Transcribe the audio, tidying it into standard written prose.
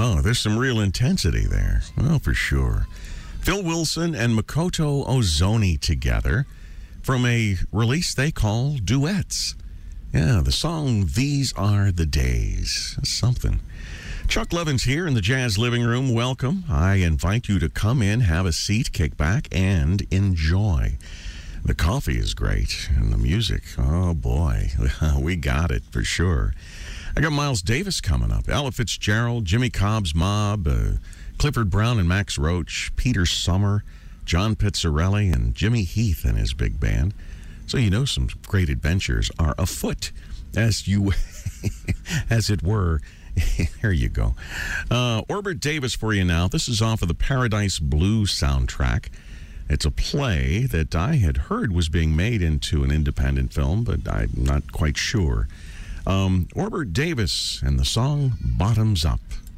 Oh, there's some real intensity there. Oh, for sure. Phil Wilson and Makoto Ozoni together from a release they call Duets. Yeah, the song These Are the Days. Something. Chuck Levin's here in the Jazz Living Room. Welcome. I invite you to come in, have a seat, kick back, and enjoy. The coffee is great, and the music, oh boy, we got it for sure. I got Miles Davis coming up, Ella Fitzgerald, Jimmy Cobb's Mob, Clifford Brown and Max Roach, Peter Summer, John Pizzarelli, and Jimmy Heath and his big band. So you know some great adventures are afoot, as it were. Here you go. Orbert Davis for you now. This is off of the Paradise Blue soundtrack. It's a play that I had heard was being made into an independent film, but I'm not quite sure. Orbert Davis and the song Bottoms Up.